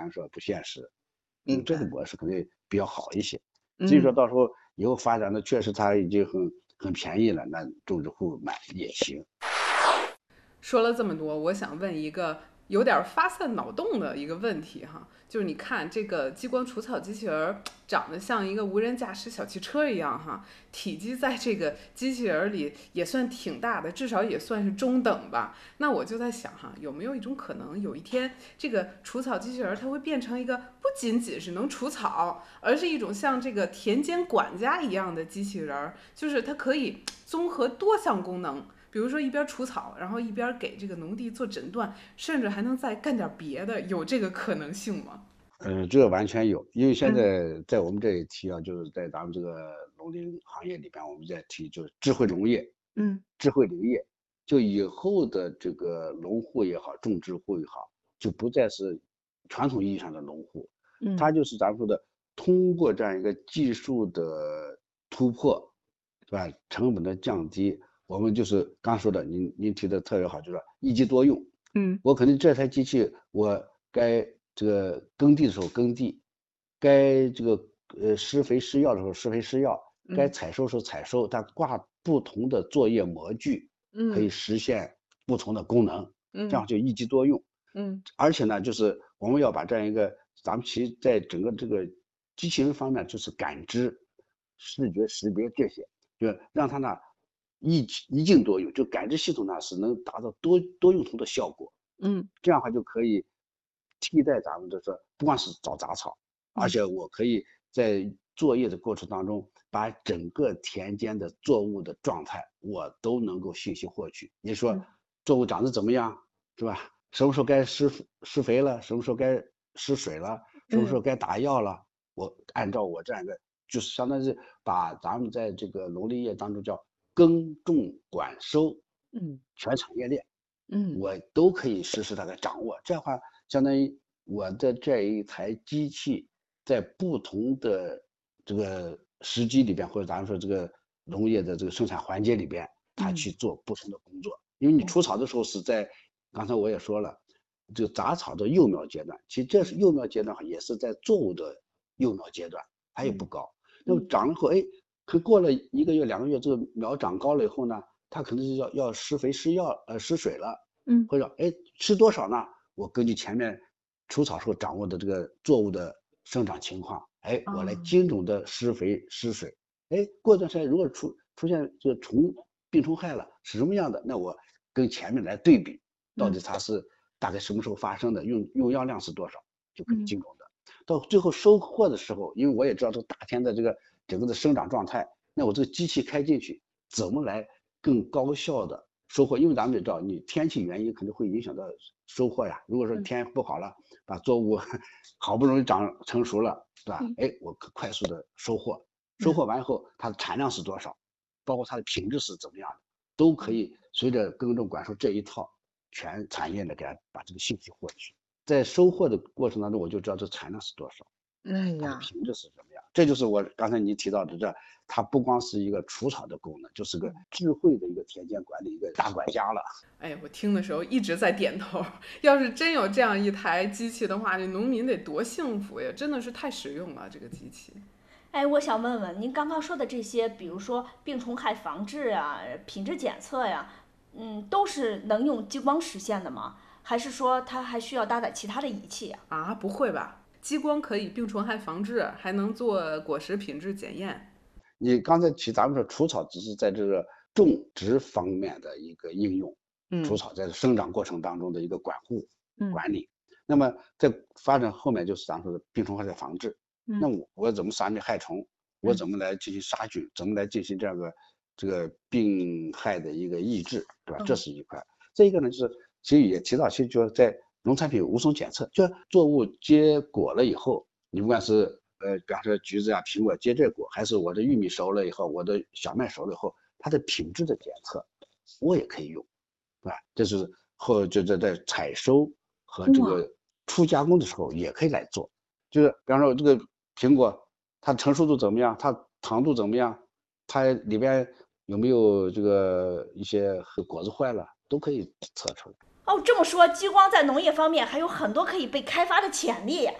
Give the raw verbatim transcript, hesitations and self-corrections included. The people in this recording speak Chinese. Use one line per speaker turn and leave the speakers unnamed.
然说不现实。嗯，
明白。
这个模式可能比较好一些。所以说
嗯。
到时候以后发展的确实它已经很很便宜了，那种植户买也行。
说了这么多，我想问一个有点发散脑洞的一个问题哈，就是你看这个激光除草机器人长得像一个无人驾驶小汽车一样哈，体积在这个机器人里也算挺大的，至少也算是中等吧。那我就在想哈，有没有一种可能，有一天这个除草机器人它会变成一个不仅仅是能除草，而是一种像这个田间管家一样的机器人，就是它可以综合多项功能。比如说一边除草，然后一边给这个农地做诊断，甚至还能再干点别的，有这个可能性吗？
呃，这完全有，因为现
嗯。
在在我们这里提啊，就是在咱们这个农林行业里边，我们在提就是智慧农业、
嗯。
智慧林业，就以后的这个农户也好，种植户也好，就不再是传统意义上的农户，他
嗯。
就是咱们说的通过这样一个技术的突破，是吧？成本的降低，我们就是刚说的，您您提的特别好，就是一机多用。
嗯。
我可能这台机器，我该这个耕地的时候耕地，该这个呃施肥施药的时候施肥施药，该
嗯。
采收时候采收，它挂不同的作业模具，可以
嗯。
实现不同的功能，这
嗯。
样就一机多用。
嗯。
而且呢，就是我们要把这样一个，咱们其实在整个这个机器人方面，就是感知、视觉识别这些，就是让它呢一一镜多用，就感知系统呢是能达到多多用途的效果。
嗯。
这样的话就可以替代咱们的说，不光是找杂草，而
嗯。
且我可以在作业的过程当中，把整个田间的作物的状态我都能够信息获取。也就是说，
嗯。
作物长得怎么样，是吧？什么时候该施施肥了，什么时候该施水了，什么时候
嗯。
该打药了，我按照我这样一个，就是相当于是把咱们在这个农林业当中叫耕种管收
嗯。
全产业链。
嗯。
我都可以实时地来掌握，这样的话相当于我的这一台机器在不同的这个时机里边，或者咱们说这个农业的这个生产环节里边，它
嗯。
去做不同的工作。因为你
嗯。
除草的时候是在，刚才我也说了，这个杂草的幼苗阶段，其实这是幼苗阶段也是在作物的幼苗阶段，它也不
嗯。
高。那么
嗯。
长了后，哎，可过了一个月、两个月，这个苗长高了以后呢，它可能是要要施肥、施药、呃施水了。
嗯。
或者哎施多少呢？我根据前面除草时候掌握的这个作物的生长情况，哎，我来
哦。
精准的施肥施水。哎，过段时间如果出出现这个虫病虫害了，是什么样的？那我跟前面来对比，到底
嗯。
它是大概什么时候发生的，用用药量是多少，就可以
嗯。
精准的。到最后收获的时候，因为我也知道这个大田的这个整个的生长状态，那我这个机器开进去，怎么来更高效的收获？因为咱们也知道，你天气原因可能会影响到收获呀。如果说
嗯。
天不好了，把作物好不容易长成熟了，是吧？
嗯。
哎，我可快速的收获，收
嗯。
获完以后，它的产量是多少，包括它的品质是怎么样的，都可
嗯。
以随着耕种管收这一套全产业的给它把这个信息获取。在收获的过程当中，我就知道这产量是多少，它的
哎呀。
品质是怎么样。这就是我刚才你提到的，这它不光是一个除草的功能，就是个
嗯。
智慧的一个田间管理一个大管家了。
哎，我听的时候一直在点头。要是真有这样一台机器的话，这农民得多幸福呀！真的是太实用了，这个机器。
哎，我想问问您刚刚说的这些，比如说病虫害防治呀、品质检测呀，嗯，都是能用激光实现的吗？还是说它还需要搭载其他的仪器呀？
啊，不会吧？激光可以病虫害防治，还能做果实品质检验。
你刚才提咱们说除草只是在这个种植方面的一个应用，除
嗯。
草在生长过程当中的一个管护
嗯。
管理。那么在发展后面就是咱说的病虫害的防治。那
嗯。
我我怎么杀灭害虫？我
嗯。
怎么来进行杀菌？怎么来进行这样个这个病害的一个抑制，对吧？这
嗯。
是一块。这一个呢，就是其实也提到，其实就是在农产品无损检测，就是作物结果了以后，你不管是呃，比方说橘子啊、苹果结这果，还是我的玉米熟了以后，我的小麦熟了以后，它的品质的检测，我也可以用，对吧？这是后就在在采收和这
哇。
个初加工的时候也可以来做。就是比方说这个苹果，它成熟度怎么样？它糖度怎么样？它里边有没有这个一些果子坏了，都可以测出来。
哦，这么说，激光在农业方面还有很多可以被开发的潜力。